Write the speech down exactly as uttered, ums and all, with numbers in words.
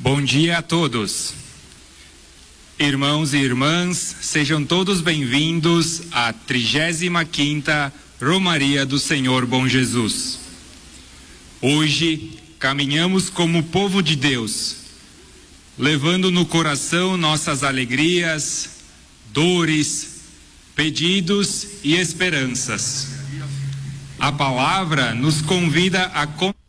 Bom dia a todos. Irmãos e irmãs, sejam todos bem-vindos à trigésima quinta Romaria do Senhor Bom Jesus. Hoje, caminhamos como povo de Deus, levando no coração nossas alegrias, dores, pedidos e esperanças. A palavra nos convida a